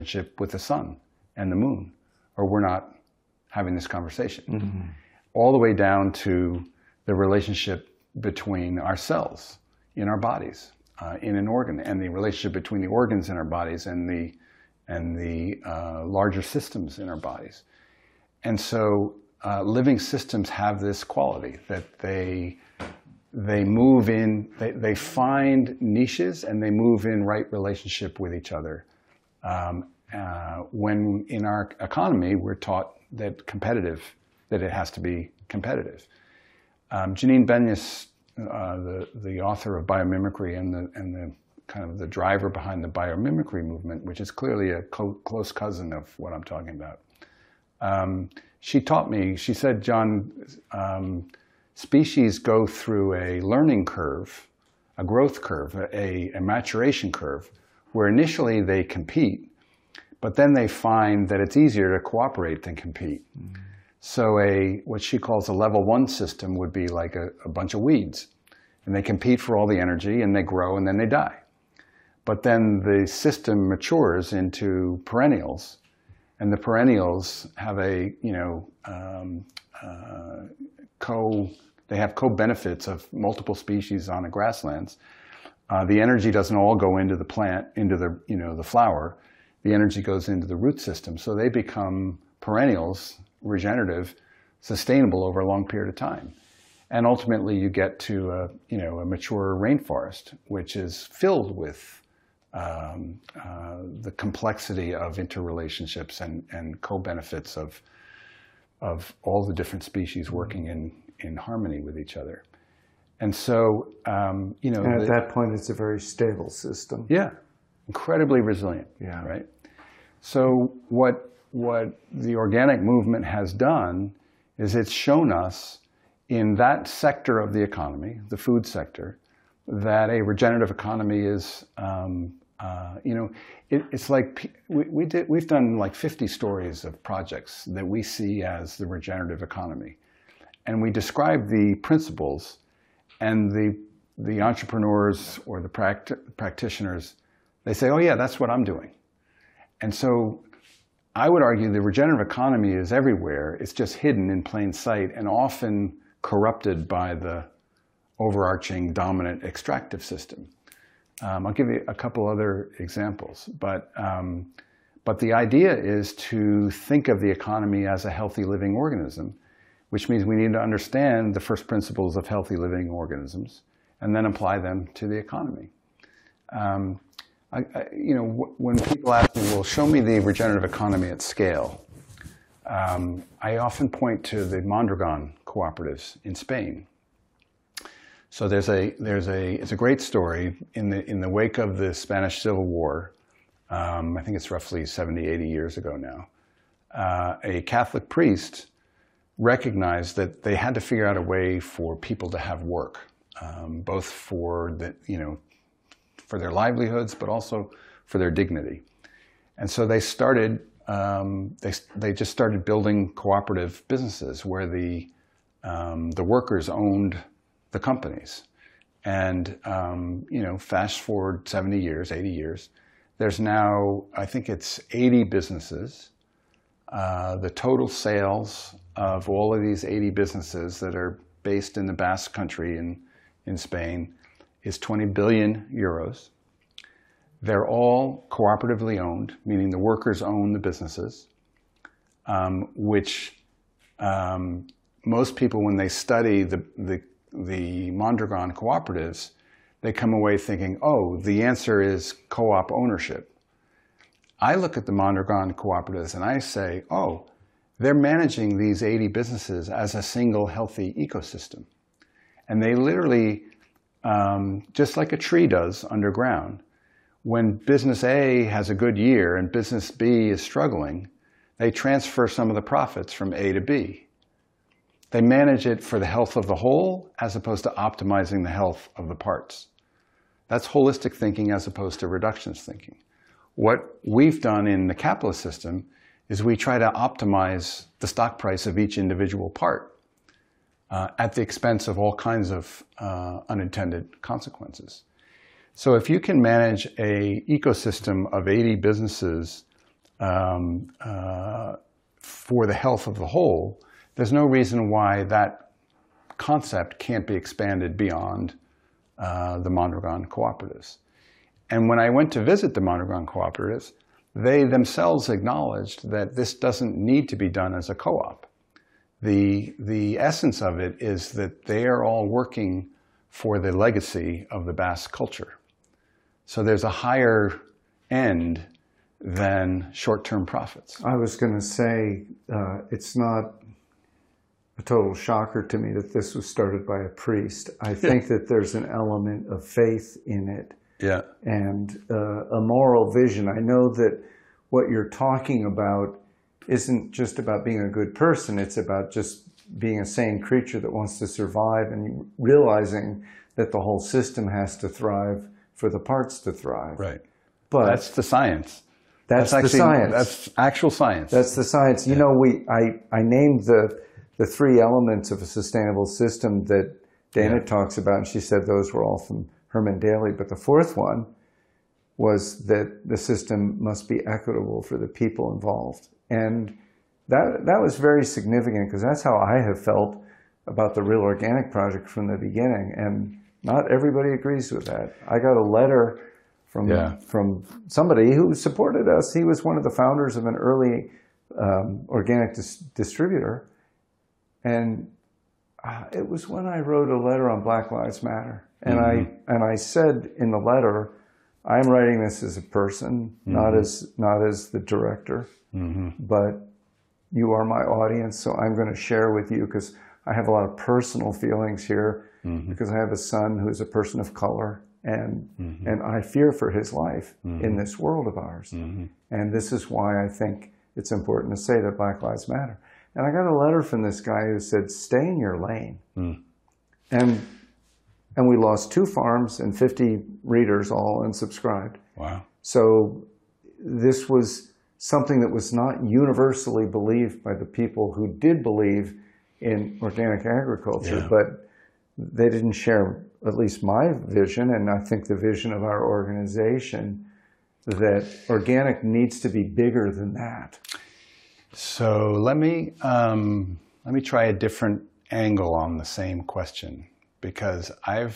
relationship with the sun and the moon, or we're not having this conversation. Mm-hmm. All the way down to the relationship between our cells in our bodies, in an organ, and the relationship between the organs in our bodies and the larger systems in our bodies. And so living systems have this quality that they move in, they find niches and they move in right relationship with each other. When in our economy, we're taught that it has to be competitive. Janine Benyus, the author of Biomimicry and the kind of the driver behind the biomimicry movement, which is clearly a close cousin of what I'm talking about. She taught me, she said, John, species go through a learning curve, a growth curve, a maturation curve, where initially they compete, but then they find that it's easier to cooperate than compete. Mm. So what she calls a level 1 system would be like a bunch of weeds. And they compete for all the energy and they grow and then they die. But then the system matures into perennials. And the perennials have they have co-benefits of multiple species on the grasslands. The energy doesn't all go into the plant, into the flower. The energy goes into the root system. So they become perennials, regenerative, sustainable over a long period of time. And ultimately you get to a mature rainforest, which is filled with the complexity of interrelationships and co-benefits of all the different species working in harmony with each other. And so, and at that point, it's a very stable system. Yeah, incredibly resilient. Yeah. Right. So what the organic movement has done is it's shown us in that sector of the economy, the food sector, that a regenerative economy is, it's like we've done like 50 stories of projects that we see as the regenerative economy. And we describe the principles, and the entrepreneurs or the practitioners, they say, oh yeah, that's what I'm doing. And so I would argue the regenerative economy is everywhere. It's just hidden in plain sight and often corrupted by the overarching dominant extractive system. I'll give you a couple other examples, but the idea is to think of the economy as a healthy living organism, which means we need to understand the first principles of healthy living organisms and then apply them to the economy. When people ask me, well, show me the regenerative economy at scale, I often point to the Mondragon cooperatives in Spain. So it's a great story in the wake of the Spanish Civil War. I think it's roughly 70, 80 years ago now. A Catholic priest recognized that they had to figure out a way for people to have work, both for for their livelihoods, but also for their dignity. And so they started, they just started building cooperative businesses where the workers owned the companies. And, fast forward 70 years, 80 years, there's now, I think it's 80 businesses. The total sales of all of these 80 businesses that are based in the Basque Country in Spain is 20 billion euros. They're all cooperatively owned, meaning the workers own the businesses, which most people, when they study the Mondragon cooperatives, they come away thinking, oh, the answer is co-op ownership. I look at the Mondragon cooperatives and I say, oh, they're managing these 80 businesses as a single healthy ecosystem. And they literally, just like a tree does underground, when business A has a good year and business B is struggling, they transfer some of the profits from A to B. They manage it for the health of the whole as opposed to optimizing the health of the parts. That's holistic thinking as opposed to reductionist thinking. What we've done in the capitalist system is we try to optimize the stock price of each individual part at the expense of all kinds of unintended consequences. So if you can manage an ecosystem of 80 businesses for the health of the whole, there's no reason why that concept can't be expanded beyond the Mondragon cooperatives. And when I went to visit the Mondragon cooperatives, they themselves acknowledged that this doesn't need to be done as a co-op. The essence of it is that they are all working for the legacy of the Basque culture. So there's a higher end than short-term profits. I was going to say, it's not a total shocker to me that this was started by a priest. I think that there's an element of faith in it. Yeah. And a moral vision. I know that what you're talking about isn't just about being a good person. It's about just being a sane creature that wants to survive and realizing that the whole system has to thrive for the parts to thrive. Right. But that's the science. That's actually, the science. That's actual science. That's the science. You know, I named the three elements of a sustainable system that Dana talks about, and she said those were all from Herman Daly. But the fourth one was that the system must be equitable for the people involved. And that was very significant, because that's how I have felt about the Real Organic Project from the beginning. And not everybody agrees with that. I got a letter from somebody who supported us. He was one of the founders of an early organic distributor. And it was when I wrote a letter on Black Lives Matter. And I said in the letter, I'm writing this as a person, not as the director, but you are my audience, so I'm going to share with you, because I have a lot of personal feelings here, because I have a son who is a person of color, and I fear for his life in this world of ours. And this is why I think it's important to say that Black Lives Matter. And I got a letter from this guy who said, stay in your lane. And we lost 2 farms and 50 readers, all unsubscribed. Wow. So this was something that was not universally believed by the people who did believe in organic agriculture, but they didn't share at least my vision, and I think the vision of our organization, that organic needs to be bigger than that. So let me try a different angle on the same question, because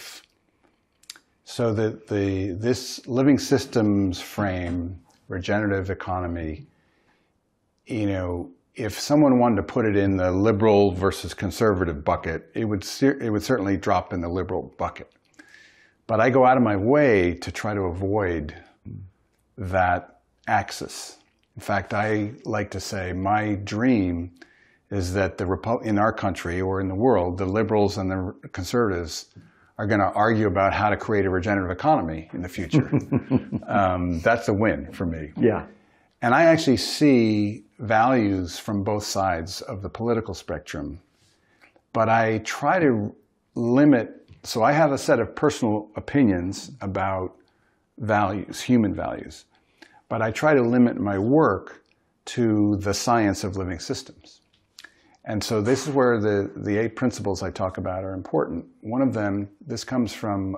this living systems frame, regenerative economy, you know, if someone wanted to put it in the liberal versus conservative bucket, it would certainly drop in the liberal bucket. But I go out of my way to try to avoid that axis. In fact, I like to say my dream is that in our country or in the world, the liberals and the conservatives are going to argue about how to create a regenerative economy in the future. That's a win for me. Yeah. And I actually see values from both sides of the political spectrum, but I try to limit, so I have a set of personal opinions about values, human values, but I try to limit my work to the science of living systems. And so this is where the 8 principles I talk about are important. One of them, this comes from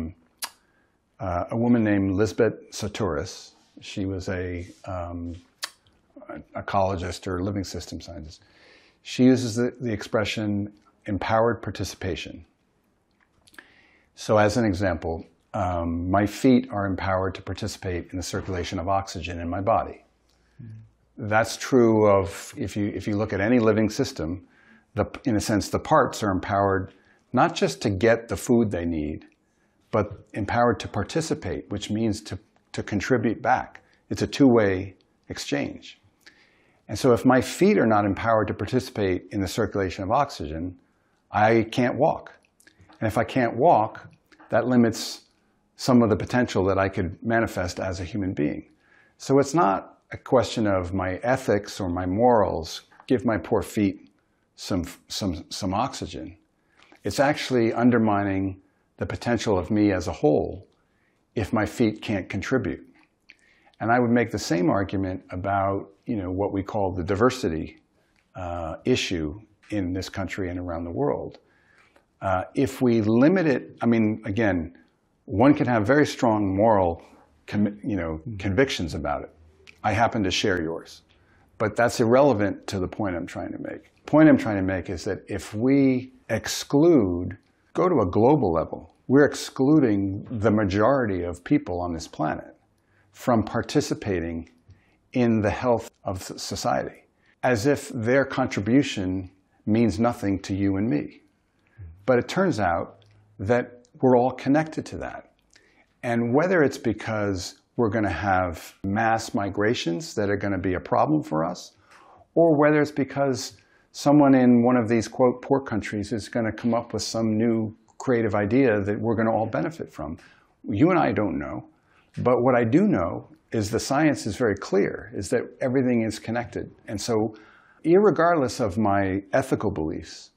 a woman named Lisbeth Sahtouris. She was a ecologist or living system scientist. She uses the expression empowered participation. So as an example, my feet are empowered to participate in the circulation of oxygen in my body. That's true of, if you look at any living system, in a sense, the parts are empowered not just to get the food they need, but empowered to participate, which means to contribute back. It's a two-way exchange. And so if my feet are not empowered to participate in the circulation of oxygen, I can't walk. And if I can't walk, that limits some of the potential that I could manifest as a human being. So it's not a question of my ethics or my morals, give my poor feet some oxygen. It's actually undermining the potential of me as a whole if my feet can't contribute. And I would make the same argument about, you know, what we call the diversity issue in this country and around the world. If we limit it, I mean, again, one can have very strong moral convictions about it. I happen to share yours. But that's irrelevant to the point I'm trying to make. The point I'm trying to make is that if we exclude, go to a global level, we're excluding the majority of people on this planet from participating in the health of society, as if their contribution means nothing to you and me. But it turns out that we're all connected to that. And whether it's because we're going to have mass migrations that are going to be a problem for us, or whether it's because someone in one of these, quote, poor countries is going to come up with some new creative idea that we're going to all benefit from. You and I don't know. But what I do know is the science is very clear, is that everything is connected. And so, irregardless of my ethical beliefs,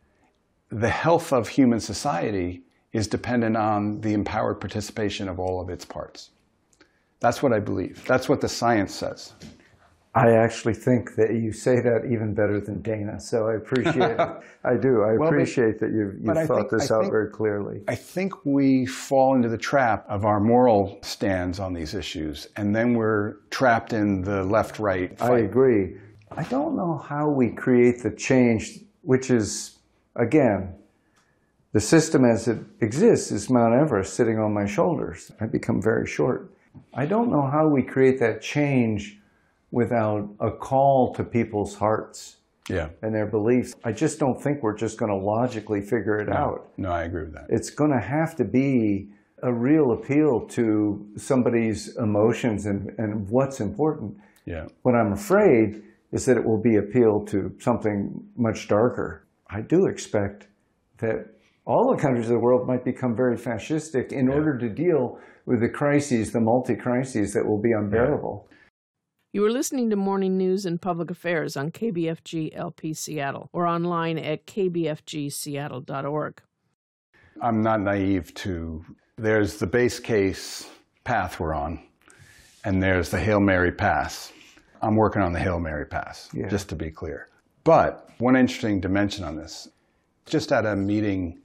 the health of human society is dependent on the empowered participation of all of its parts. That's what I believe. That's what the science says. I actually think that you say that even better than Dana, so I appreciate it. I do. I appreciate that you've thought this out very clearly. I think we fall into the trap of our moral stands on these issues, and then we're trapped in the left-right fight. I agree. I don't know how we create the change, which is, again, the system as it exists is Mount Everest sitting on my shoulders. I become very short. I don't know how we create that change without a call to people's hearts and their beliefs. I just don't think we're just going to logically figure it out. No, I agree with that. It's going to have to be a real appeal to somebody's emotions and what's important. Yeah. What I'm afraid is that it will be appeal to something much darker. I do expect that all the countries of the world might become very fascistic in order to deal with the crises, the multi-crises that will be unbearable. You are listening to Morning News and Public Affairs on KBFG LP Seattle or online at kbfgseattle.org. I'm not naive to, there's the base case path we're on, and there's the Hail Mary pass. I'm working on the Hail Mary pass, just to be clear. But one interesting dimension on this, just at a meeting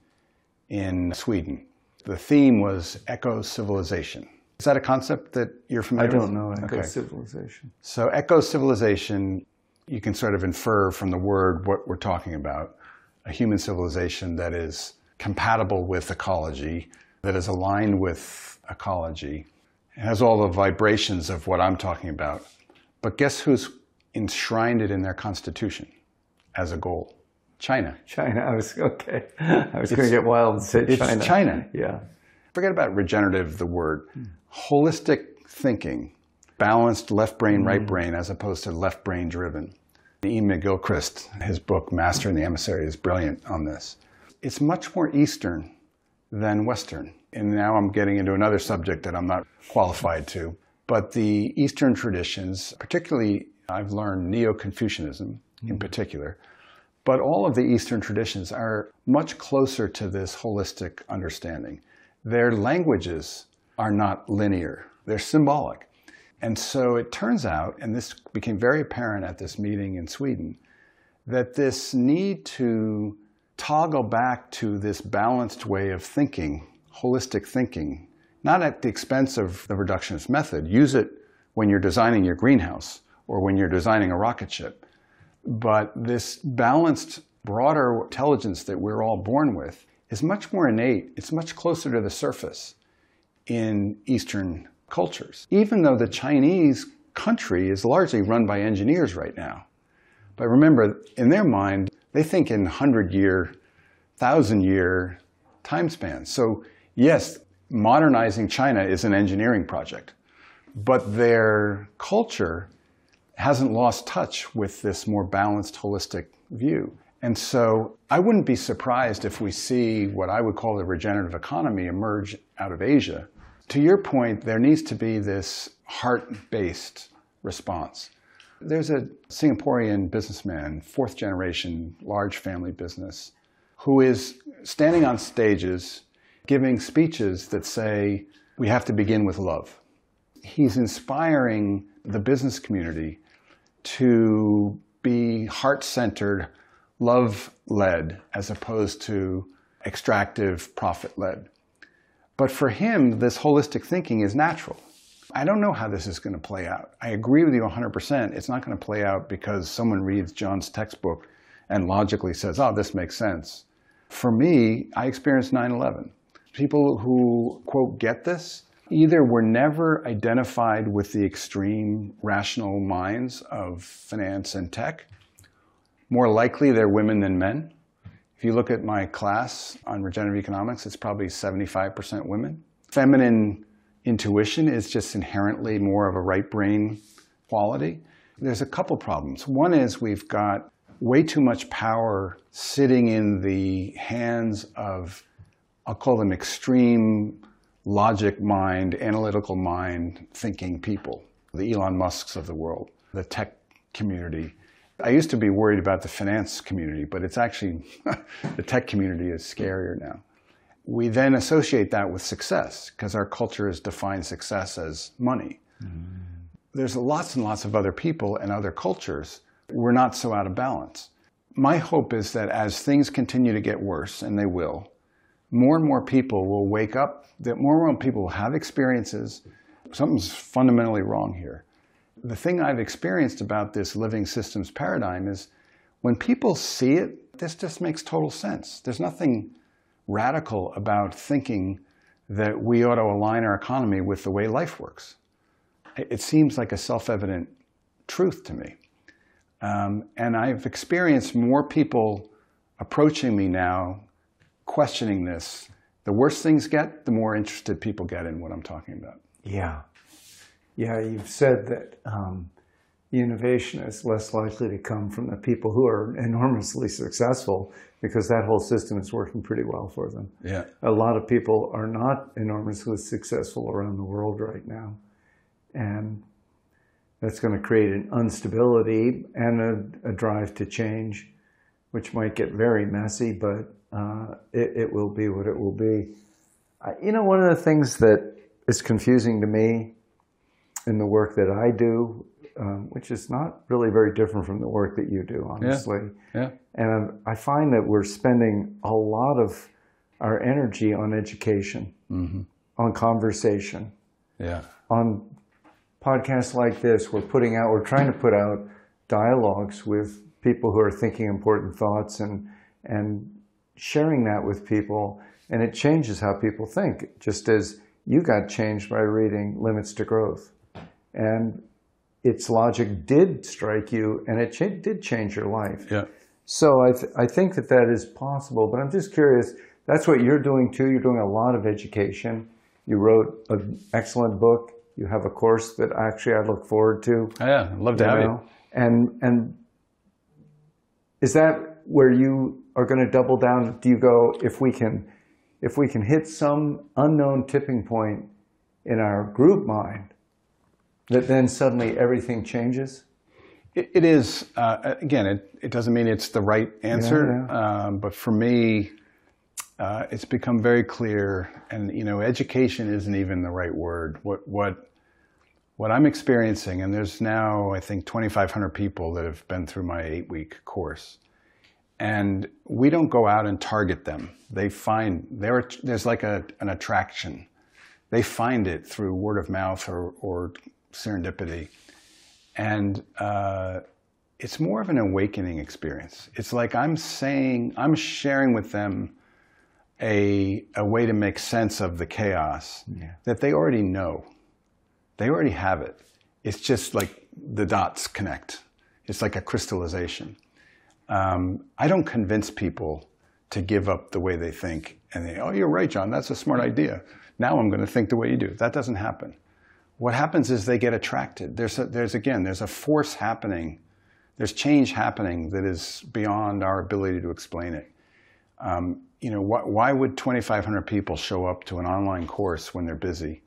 in Sweden, the theme was eco-civilization. Is that a concept that you're familiar with? I don't know eco-civilization. So eco-civilization, you can sort of infer from the word what we're talking about, a human civilization that is compatible with ecology, that is aligned with ecology, it has all the vibrations of what I'm talking about. But guess who's enshrined it in their constitution as a goal? China. China, I was going to get wild and say China. It's China. Yeah. Forget about regenerative, the word. Holistic thinking, balanced left brain, right brain, as opposed to left brain driven. Ian McGilchrist, his book, Master and the Emissary, is brilliant on this. It's much more Eastern than Western. And now I'm getting into another subject that I'm not qualified to. But the Eastern traditions, particularly I've learned Neo-Confucianism in particular, but all of the Eastern traditions are much closer to this holistic understanding. Their languages are not linear. They're symbolic. And so it turns out, and this became very apparent at this meeting in Sweden, that this need to toggle back to this balanced way of thinking, holistic thinking, not at the expense of the reductionist method. Use it when you're designing your greenhouse or when you're designing a rocket ship. But this balanced, broader intelligence that we're all born with is much more innate. It's much closer to the surface in Eastern cultures, even though the Chinese country is largely run by engineers right now. But remember, in their mind, they think in 100-year, 1,000-year time spans. So yes, modernizing China is an engineering project, but their culture hasn't lost touch with this more balanced, holistic view. And so I wouldn't be surprised if we see what I would call the regenerative economy emerge out of Asia. To your point, there needs to be this heart-based response. There's a Singaporean businessman, fourth generation, large family business, who is standing on stages giving speeches that say, we have to begin with love. He's inspiring the business community to be heart-centered, love-led, as opposed to extractive, profit-led. But for him, this holistic thinking is natural. I don't know how this is going to play out. I agree with you 100%. It's not going to play out because someone reads John's textbook and logically says, oh, this makes sense. For me, I experienced 9/11. People who, quote, get this, either were never identified with the extreme rational minds of finance and tech. More likely, they're women than men. If you look at my class on regenerative economics, it's probably 75% women. Feminine intuition is just inherently more of a right brain quality. There's a couple problems. One is we've got way too much power sitting in the hands of, I'll call them extreme logic mind, analytical mind thinking people, the Elon Musks of the world, the tech community. I used to be worried about the finance community, but it's actually, the tech community is scarier now. We then associate that with success because our culture has defined success as money. There's lots and lots of other people and other cultures. We're not so out of balance. My hope is that as things continue to get worse, and they will, more and more people will wake up, that more and more people will have experiences. Something's fundamentally wrong here. The thing I've experienced about this living systems paradigm is when people see it, this just makes total sense. There's nothing radical about thinking that we ought to align our economy with the way life works. It seems like a self-evident truth to me. And I've experienced more people approaching me now, questioning this. The worse things get, the more interested people get in what I'm talking about. Yeah. Yeah, you've said that innovation is less likely to come from the people who are enormously successful because that whole system is working pretty well for them. Yeah. A lot of people are not enormously successful around the world right now. And that's going to create an instability and a drive to change, which might get very messy, but it will be what it will be. One of the things that is confusing to me in the work that I do, which is not really very different from the work that you do, honestly. Yeah. And I find that we're spending a lot of our energy on education, on conversation, on podcasts like this. We're trying to put out dialogues with people who are thinking important thoughts and sharing that with people. And it changes how people think, just as you got changed by reading Limits to Growth. And its logic did strike you, and it did change your life. Yeah. So I think that is possible, but I'm just curious, that's what you're doing too. You're doing a lot of education. You wrote an excellent book. You have a course that actually I look forward to. Oh, yeah, I'd love to have you. And is that where you are going to double down? Do you go, if we can hit some unknown tipping point in our group mind, that then suddenly everything changes? It is, again, it doesn't mean it's the right answer, but for me, it's become very clear, and education isn't even the right word. What I'm experiencing, and there's now, I think, 2,500 people that have been through my 8-week course, and we don't go out and target them. They find, there's like an attraction. They find it through word of mouth or serendipity. And it's more of an awakening experience. It's like I'm sharing with them a way to make sense of the chaos that they already know. They already have it. It's just like the dots connect. It's like a crystallization. I don't convince people to give up the way they think. And oh, you're right, John, that's a smart idea. Now I'm going to think the way you do. That doesn't happen. What happens is they get attracted. There's a force happening. There's change happening that is beyond our ability to explain it. Why would 2,500 people show up to an online course when they're busy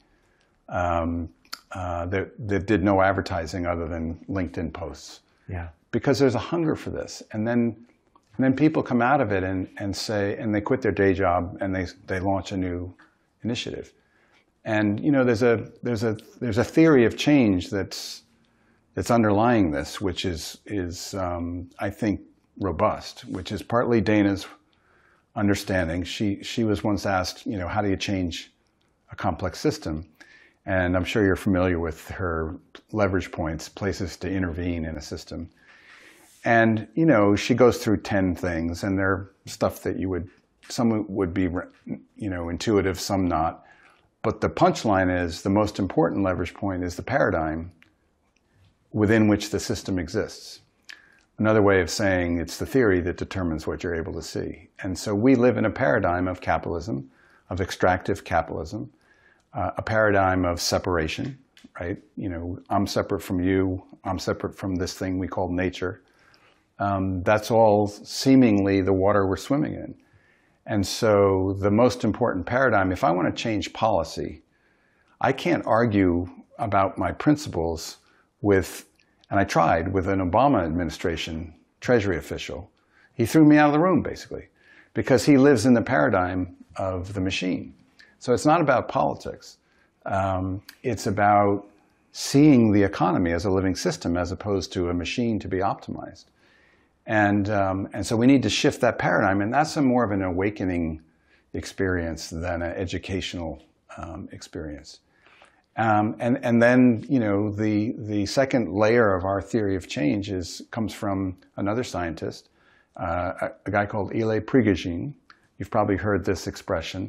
that did no advertising other than LinkedIn posts? Yeah. Because there's a hunger for this. And then people come out of it and say, and they quit their day job and they launch a new initiative. And there's a theory of change that's underlying this, which is I think robust, which is partly Dana's understanding. She was once asked, how do you change a complex system? And I'm sure you're familiar with her leverage points, places to intervene in a system. And, she goes through 10 things, and they're stuff that some would be, intuitive, some not. But the punchline is the most important leverage point is the paradigm within which the system exists. Another way of saying it's the theory that determines what you're able to see. And so we live in a paradigm of capitalism, of extractive capitalism, a paradigm of separation, right? I'm separate from you, I'm separate from this thing we call nature. That's all seemingly the water we're swimming in. And so the most important paradigm, if I want to change policy, I can't argue about my principles and I tried with an Obama administration Treasury official. He threw me out of the room, basically, because he lives in the paradigm of the machine. So it's not about politics. It's about seeing the economy as a living system as opposed to a machine to be optimized. And so we need to shift that paradigm, and that's more of an awakening experience than an educational experience. And then, the second layer of our theory of change comes from another scientist, a guy called Ile Prigogine. You've probably heard this expression.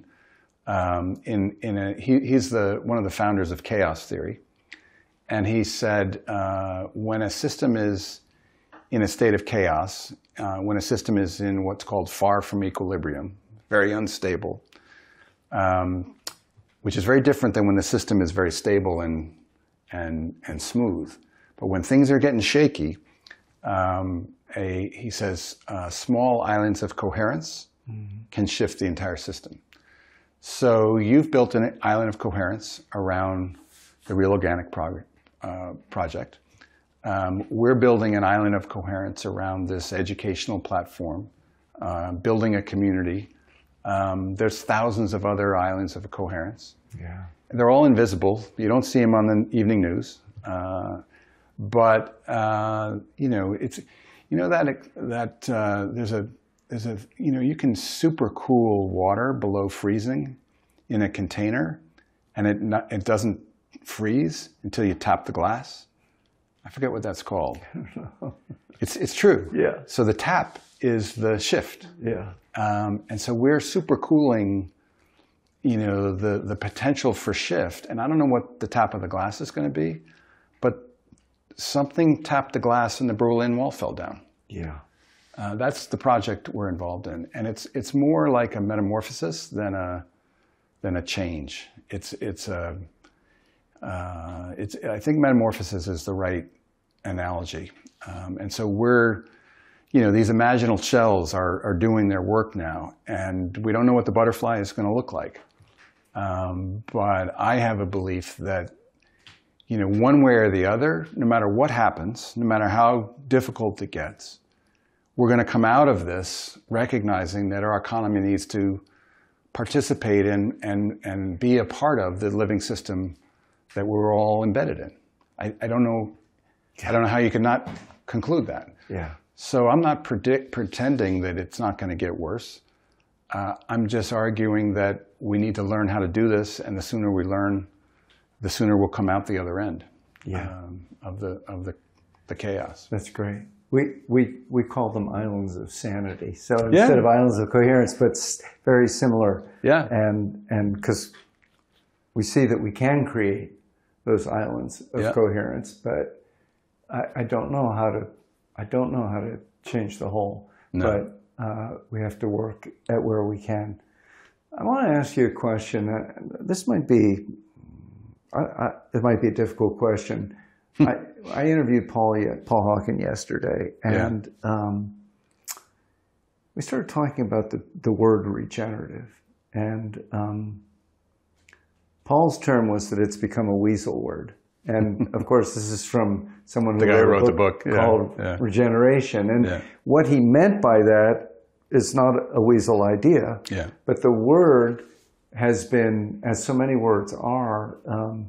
He's one of the founders of chaos theory. And he said, when a system is in a state of chaos, when a system is in what's called far from equilibrium, very unstable, which is very different than when the system is very stable and smooth. But when things are getting shaky, he says, small islands of coherence can shift the entire system. So you've built an island of coherence around the Real Organic Project. We're building an island of coherence around this educational platform, building a community. There's thousands of other islands of coherence. Yeah. They're all invisible. You don't see them on the evening news. But it's you can super cool water below freezing in a container, and it doesn't freeze until you tap the glass. I forget what that's called. It's true. Yeah. So the tap is the shift. Yeah. And so we're super cooling, the potential for shift. And I don't know what the tap of the glass is going to be, but something tapped the glass and the Berlin Wall fell down. Yeah. That's the project we're involved in, and it's more like a metamorphosis than a change. I think metamorphosis is the right analogy, and so these imaginal shells are doing their work now, and we don't know what the butterfly is going to look like. But I have a belief that, one way or the other, no matter what happens, no matter how difficult it gets, we're going to come out of this recognizing that our economy needs to participate in and be a part of the living system that we're all embedded in. I don't know how you could not conclude that. Yeah. So I'm not pretending that it's not going to get worse. I'm just arguing that we need to learn how to do this, and the sooner we learn, the sooner we'll come out the other end. Yeah. Of the chaos. That's great. We call them islands of sanity. So instead of islands of coherence, but very similar. Yeah. And because we see that we can create those islands of coherence, but I don't know how to change the whole. No. But we have to work at where we can. I want to ask you a question. This might be it might be a difficult question. I interviewed Paul Hawken yesterday, and we started talking about the word regenerative. And Paul's term was that it's become a weasel word. And of course, this is from someone who wrote a book called Regeneration. And what he meant by that is not a weasel idea, but the word has been, as so many words are,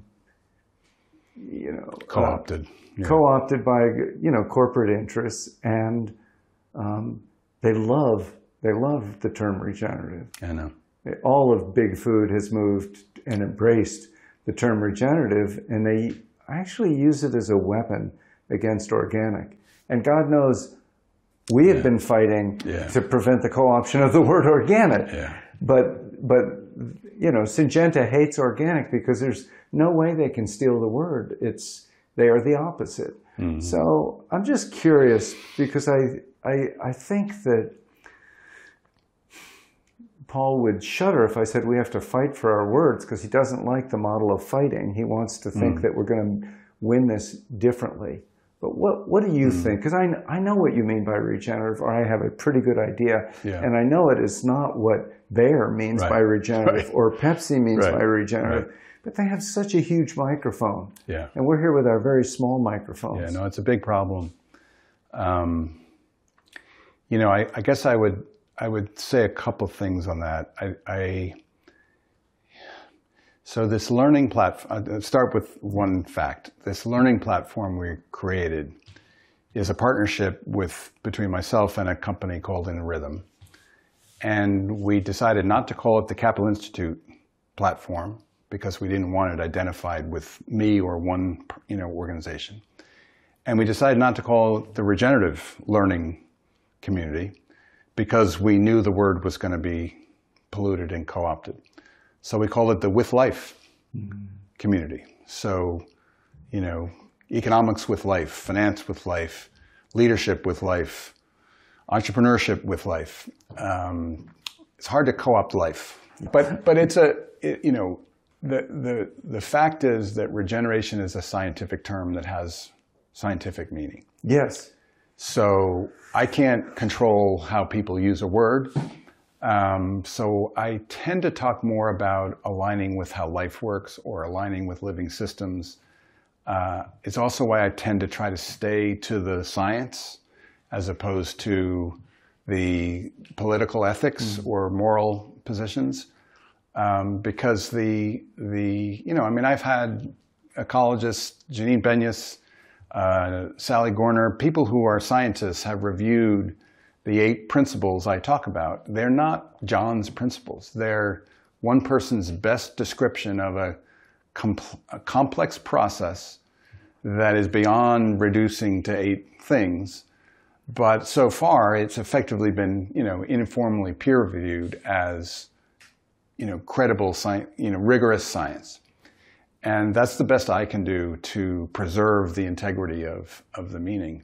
co-opted. Co-opted by corporate interests, and they love the term regenerative. I know. All of big food has moved and embraced the term regenerative, and they actually use it as a weapon against organic. And God knows we have been fighting to prevent the co-option of the word organic. Yeah. But you know, Syngenta hates organic because there's no way they can steal the word. They are the opposite. Mm-hmm. So I'm just curious because I think that Paul would shudder if I said we have to fight for our words, because he doesn't like the model of fighting. He wants to think that we're going to win this differently. But what do you think? Because I know what you mean by regenerative, or I have a pretty good idea. Yeah. And I know it is not what Bayer means by regenerative or Pepsi means by regenerative. But they have such a huge microphone. Yeah. And we're here with our very small microphones. Yeah, no, it's a big problem. You know, I guess I would say a couple things on that. So this learning platform, start with one fact. This learning platform we created is a partnership between myself and a company called In Rhythm. And we decided not to call it the Capital Institute platform because we didn't want it identified with me or one organization. And we decided not to call it the Regenerative Learning Community because we knew the word was going to be polluted and co-opted. So we call it the With Life community. So, you know, economics with life, finance with life, leadership with life, entrepreneurship with life. It's hard to co-opt life, but it's the fact is that regeneration is a scientific term that has scientific meaning. Yes. So I can't control how people use a word. So I tend to talk more about aligning with how life works or aligning with living systems. It's also why I tend to try to stay to the science as opposed to the political ethics or moral positions. Because I've had ecologists, Janine Benyus, Sally Gorner, people who are scientists have reviewed the 8 principles I talk about. They're not John's principles. They're one person's best description of a complex process that is beyond reducing to 8 things. But so far, it's effectively been, informally peer-reviewed as, credible science, rigorous science. And that's the best I can do to preserve the integrity of the meaning.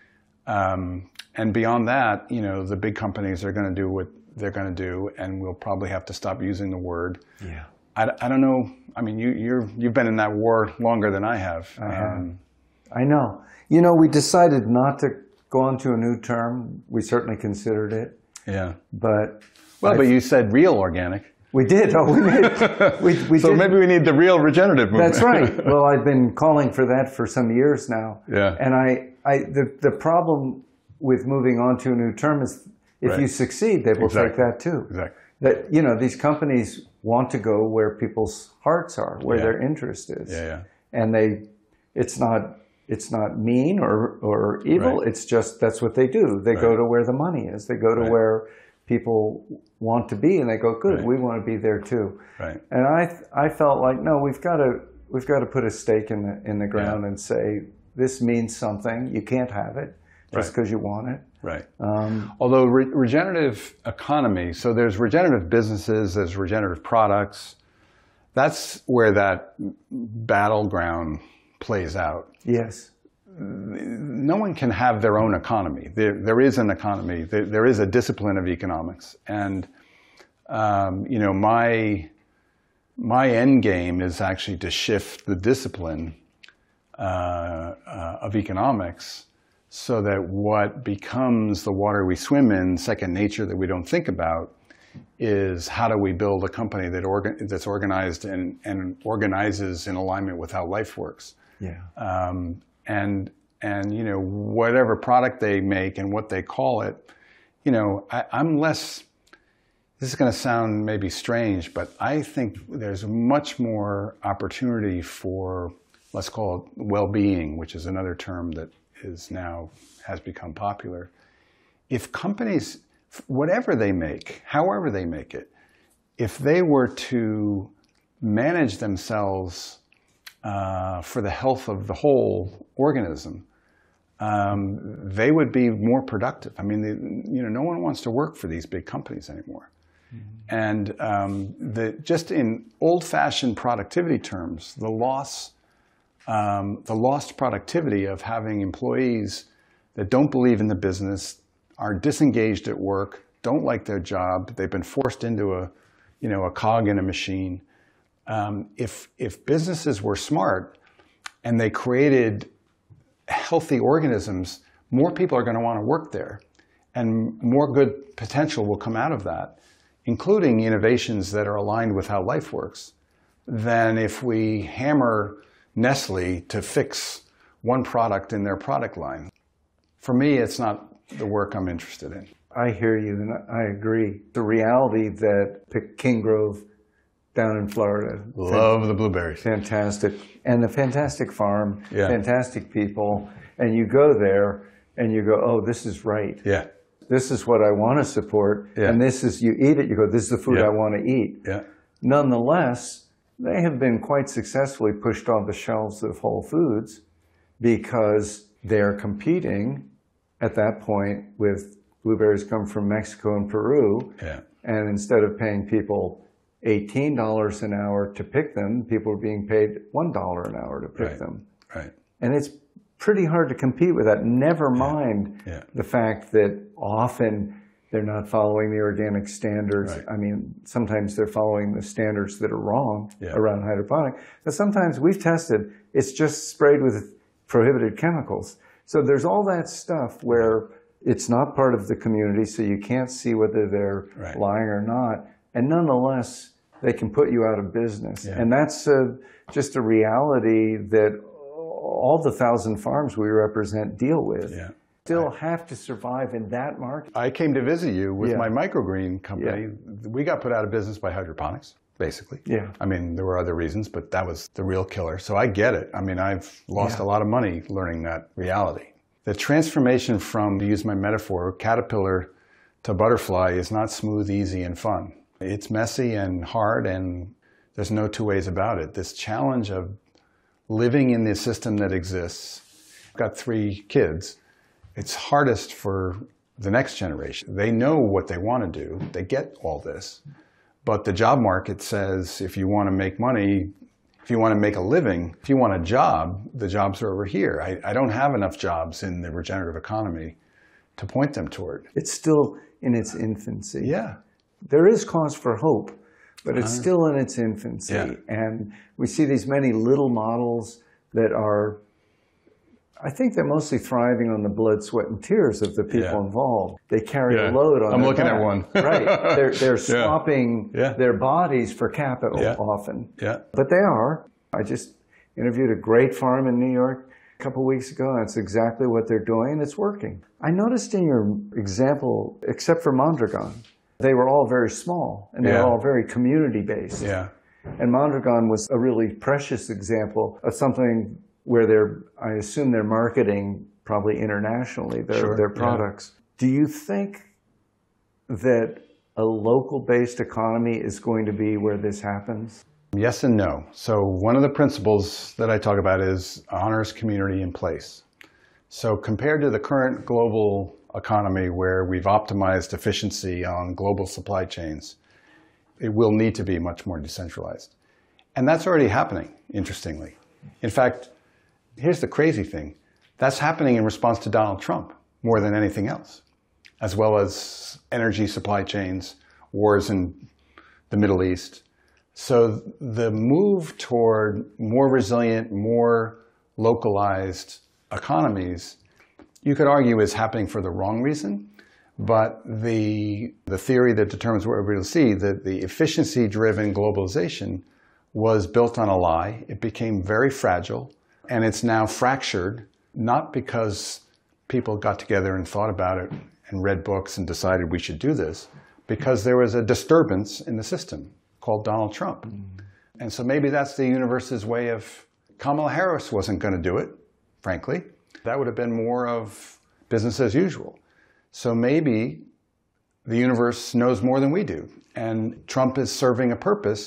And beyond that, the big companies are going to do what they're going to do, and we'll probably have to stop using the word. Yeah. I don't know. I mean, you've been in that war longer than I have. I know. We decided not to go on to a new term. We certainly considered it. Yeah. But you said real organic. We did. Oh, we so did. Maybe we need the real regenerative movement. That's right. Well, I've been calling for that for some years now. Yeah. And the problem with moving on to a new term is if you succeed, they will take that too. Exactly. That these companies want to go where people's hearts are, where their interest is. Yeah. And it's not mean or evil. Right. It's just that's what they do. They go to where the money is. They go to where people want to be, and they go, good, we want to be there too. Right. And I felt like, no, we've got to put a stake in the ground and say, this means something. You can't have it just because you want it. Right. Although regenerative economy, so there's regenerative businesses, there's regenerative products. That's where that battleground plays out. Yes. No one can have their own economy. There is an economy. There is a discipline of economics, and my end game is actually to shift the discipline of economics, so that what becomes the water we swim in, second nature that we don't think about, is how do we build a company that's organized and organizes in alignment with how life works. Yeah. And whatever product they make and what they call it, I'm less, this is going to sound maybe strange, but I think there's much more opportunity for, let's call it well-being, which is another term that has become popular. If companies, whatever they make, however they make it, if they were to manage themselves for the health of the whole organism, they would be more productive. I mean, no one wants to work for these big companies anymore. And just in old-fashioned productivity terms, the lost productivity of having employees that don't believe in the business, are disengaged at work, don't like their job, they've been forced into a cog in a machine. If businesses were smart and they created healthy organisms, more people are going to want to work there, and more good potential will come out of that, including innovations that are aligned with how life works, than if we hammer Nestle to fix one product in their product line. For me, it's not the work I'm interested in. I hear you, and I agree. The reality that pick King Grove down in Florida. Love the blueberries. Fantastic. And the fantastic farm, Yeah. fantastic people. And you go there and you go, oh, this is right. Yeah. This is what I want to support. Yeah. And this is, you eat it, you go, this is the food Yeah. I want to eat. Yeah. Nonetheless, they have been quite successfully pushed off the shelves of Whole Foods because they're competing at that point with blueberries come from Mexico and Peru. Yeah. And instead of paying people $18 an hour to pick them, people are being paid $1 an hour to pick Right. them. Right. And it's pretty hard to compete with that. Never mind Yeah. the fact that often they're not following the organic standards. Right. I mean, sometimes they're following the standards that are wrong Yeah. around hydroponic. But sometimes we've tested, it's just sprayed with prohibited chemicals. So there's all that stuff where it's not part of the community, so you can't see whether they're Right. lying or not. And nonetheless, they can put you out of business. Yeah. And that's just a reality that all the 1,000 farms we represent deal with. Yeah. Still have to survive in that market. I came to visit you with Yeah. my microgreen company. We got put out of business by hydroponics, basically. Yeah. I mean, there were other reasons, but that was the real killer. So I get it. I mean, I've lost Yeah. a lot of money learning that reality. The transformation from, to use my metaphor, caterpillar to butterfly is not smooth, easy, and fun. It's messy and hard, and there's no two ways about it. This challenge of living in the system that exists. I've got 3 kids. It's hardest for the next generation. They know what they want to do. They get all this. But the job market says if you want to make money, if you want to make a living, if you want a job, the jobs are over here. I don't have enough jobs in the regenerative economy to point them toward. It's still in its infancy. Yeah. There is cause for hope, but it's still in its infancy. Yeah. And we see these many little models that are, I think they're mostly thriving on the blood, sweat, and tears of the people Yeah. involved. They carry Yeah. a load on I'm their looking at back. one. Right. They're swapping Yeah. their bodies for capital Yeah. often. Yeah. But they are. I just interviewed a great farm in New York a couple of weeks ago, and it's exactly what they're doing, and it's working. I noticed in your example, except for Mondragon, they were all very small, and they were Yeah. all very community-based. Yeah. And Mondragon was a really precious example of something where I assume they're marketing probably internationally, Sure, their yeah. products. Do you think that a local-based economy is going to be where this happens? Yes and no. So one of the principles that I talk about is honors community in place. So compared to the current global economy where we've optimized efficiency on global supply chains, it will need to be much more decentralized. And that's already happening, interestingly. In fact, here's the crazy thing. That's happening in response to Donald Trump more than anything else, as well as energy supply chains, wars in the Middle East. So the move toward more resilient, more localized economies, you could argue is happening for the wrong reason. But the theory that determines what we'll see, that the efficiency-driven globalization was built on a lie. It became very fragile, and it's now fractured, not because people got together and thought about it and read books and decided we should do this, because there was a disturbance in the system called Donald Trump. And so maybe that's the universe's way of, Kamala Harris wasn't going to do it, frankly. That would have been more of business as usual. So maybe the universe knows more than we do. And Trump is serving a purpose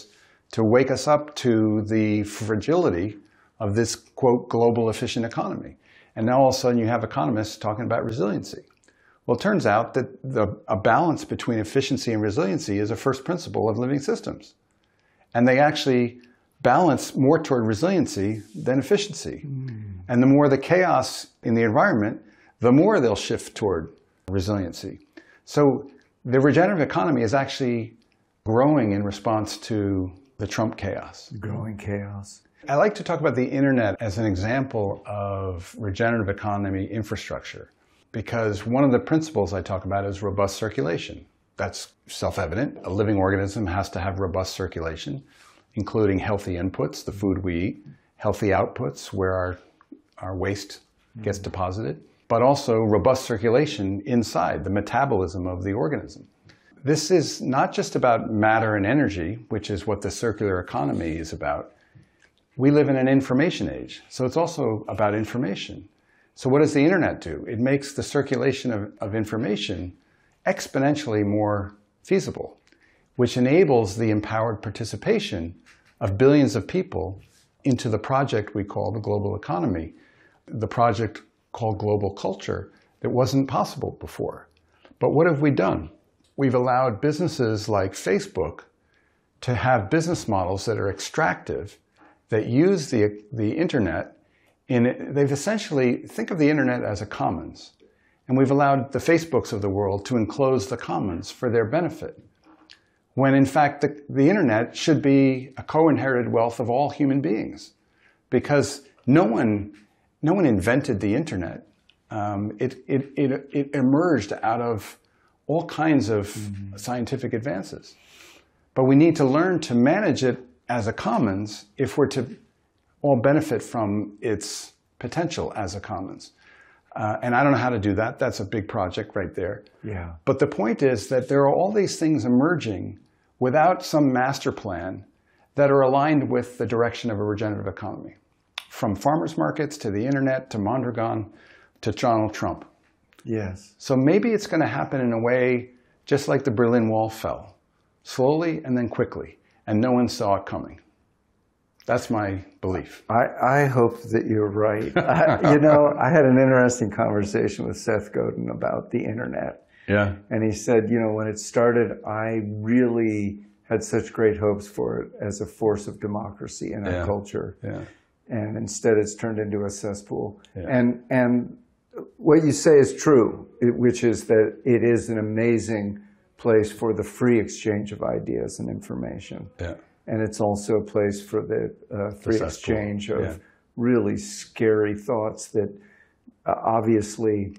to wake us up to the fragility of this, quote, global efficient economy. And now all of a sudden you have economists talking about resiliency. Well, it turns out that a balance between efficiency and resiliency is a first principle of living systems. And they actually balance more toward resiliency than efficiency. And the more the chaos in the environment, the more they'll shift toward resiliency. So the regenerative economy is actually growing in response to the Trump chaos. Growing chaos. I like to talk about the internet as an example of regenerative economy infrastructure, because one of the principles I talk about is robust circulation. That's self-evident. A living organism has to have robust circulation, including healthy inputs, the food we eat, healthy outputs where our waste gets deposited, but also robust circulation inside, the metabolism of the organism. This is not just about matter and energy, which is what the circular economy is about. We live in an information age, so it's also about information. So what does the internet do? It makes the circulation of information exponentially more feasible, which enables the empowered participation of billions of people into the project we call the global economy, the project called global culture that wasn't possible before. But what have we done? We've allowed businesses like Facebook to have business models that are extractive, that use the internet. They've essentially, think of the internet as a commons. And we've allowed the Facebooks of the world to enclose the commons for their benefit. When in fact, the internet should be a co-inherited wealth of all human beings. Because no one invented the internet. It emerged out of all kinds of scientific advances. But we need to learn to manage it as a commons if we're to all benefit from its potential as a commons. And I don't know how to do that. That's a big project right there. Yeah. But the point is that there are all these things emerging without some master plan that are aligned with the direction of a regenerative economy. From farmers markets to the internet to Mondragon to Donald Trump. Yes. So maybe it's going to happen in a way just like the Berlin Wall fell. Slowly and then quickly. And no one saw it coming. That's my belief. I hope that you're right. I had an interesting conversation with Seth Godin about the internet. Yeah. And he said, when it started, I really had such great hopes for it as a force of democracy in our culture. Yeah. And instead it's turned into a cesspool. Yeah. And what you say is true, which is that it is an amazing place for the free exchange of ideas and information. Yeah. And it's also a place for the free exchange of really scary thoughts that obviously,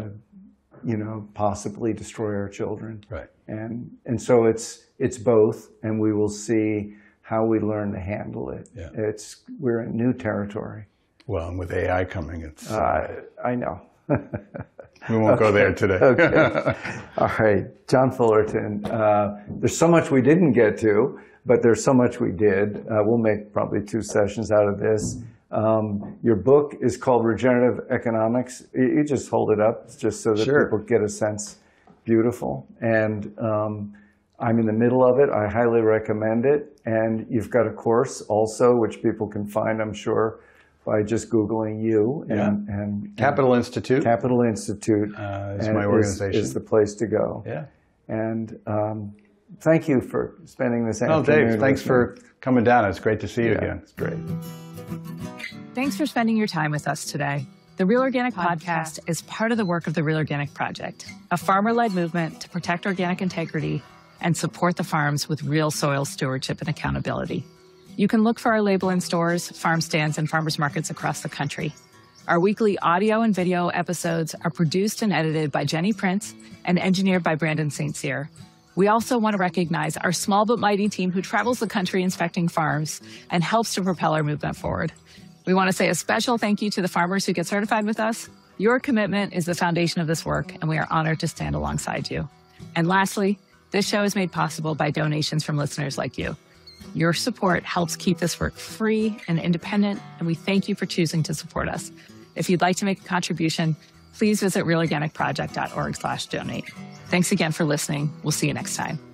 possibly destroy our children. Right. And so it's both, and we will see how we learn to handle it. Yeah. We're in new territory. Well, and with AI coming, it's... I know. We won't go there today. Okay. All right. John Fullerton, there's so much we didn't get to, but there's so much we did. We'll make probably 2 sessions out of this. Your book is called Regenerative Economics. You just hold it up just so that people get a sense. Beautiful. And I'm in the middle of it. I highly recommend it. And you've got a course also, which people can find, I'm sure, by just Googling you. And Capital Institute. Capital Institute is my organization. Is the place to go. Yeah. And thank you for spending this afternoon. Oh, Dave, thanks for coming down. It's great to see you again. It's great. Thanks for spending your time with us today. The Real Organic Podcast is part of the work of the Real Organic Project, a farmer-led movement to protect organic integrity and support the farms with real soil stewardship and accountability. You can look for our label in stores, farm stands, and farmers markets across the country. Our weekly audio and video episodes are produced and edited by Jenny Prince and engineered by Brandon St. Cyr. We also want to recognize our small but mighty team who travels the country inspecting farms and helps to propel our movement forward. We want to say a special thank you to the farmers who get certified with us. Your commitment is the foundation of this work, and we are honored to stand alongside you. And lastly, this show is made possible by donations from listeners like you. Your support helps keep this work free and independent, and we thank you for choosing to support us. If you'd like to make a contribution, please visit realorganicproject.org/donate. Thanks again for listening. We'll see you next time.